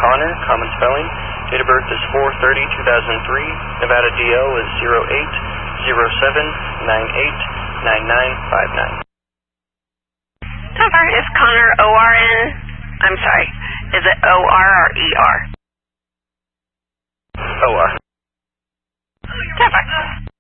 Connor, common spelling. Date of birth is 4/30/2003. Nevada DL is 0807989959. Denver, is Connor O-R-N? I'm sorry, is it O-R or E-R? OR. Denver.